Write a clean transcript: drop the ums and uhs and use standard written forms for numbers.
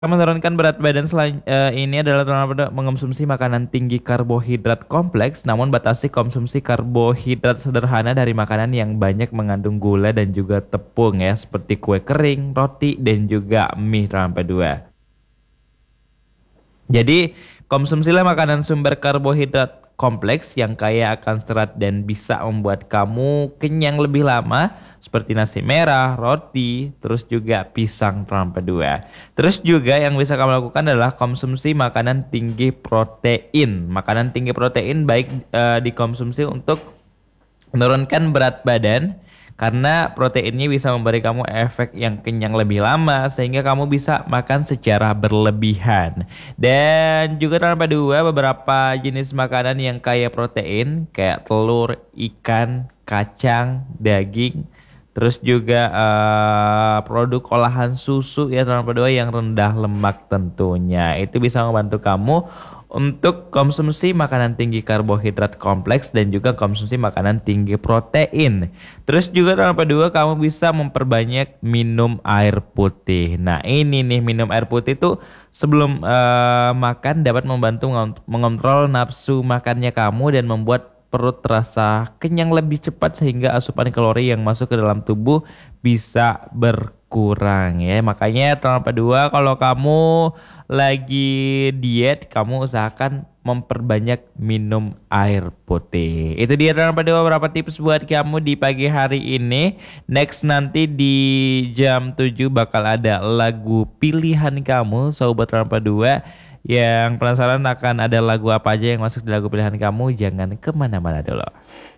Menurunkan berat badan ini adalah pada mengonsumsi makanan tinggi karbohidrat kompleks, namun batasi konsumsi karbohidrat sederhana dari makanan yang banyak mengandung gula dan juga tepung ya, seperti kue kering, roti, dan juga mie tanpa dua. Jadi, konsumsilah makanan sumber karbohidrat kompleks yang kaya akan serat dan bisa membuat kamu kenyang lebih lama, seperti nasi merah, roti, terus juga pisang tanpa dua. Terus juga yang bisa kamu lakukan adalah konsumsi makanan tinggi protein. Makanan tinggi protein baik dikonsumsi untuk menurunkan berat badan karena proteinnya bisa memberi kamu efek yang kenyang lebih lama sehingga kamu bisa makan secara berlebihan. Dan juga tanpa dua beberapa jenis makanan yang kaya protein kayak telur, ikan, kacang, daging, terus juga produk olahan susu ya tanpa dua yang rendah lemak tentunya. Itu bisa membantu kamu untuk konsumsi makanan tinggi karbohidrat kompleks dan juga konsumsi makanan tinggi protein. Terus juga tanpa dua kamu bisa memperbanyak minum air putih. Nah ini nih minum air putih tuh sebelum makan dapat membantu mengontrol nafsu makannya kamu dan membuat perut terasa kenyang lebih cepat sehingga asupan kalori yang masuk ke dalam tubuh bisa berkurang ya. Makanya tanpa dua kalau kamu lagi diet, kamu usahakan memperbanyak minum air putih. Itu dia tanpa dua beberapa tips buat kamu di pagi hari ini. Next nanti di jam 7 bakal ada lagu pilihan kamu, Sobat tanpa dua. Yang penasaran akan ada lagu apa aja yang masuk di lagu pilihan kamu, jangan kemana-mana dulu.